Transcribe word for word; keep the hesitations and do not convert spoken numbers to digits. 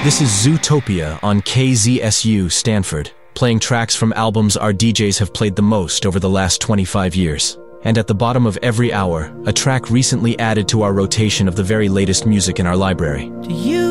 This is Zootopia on K Z S U Stanford, playing tracks from albums our D Js have played the most over the last twenty-five years. And at the bottom of every hour, a track recently added to our rotation of the very latest music in our library. Do you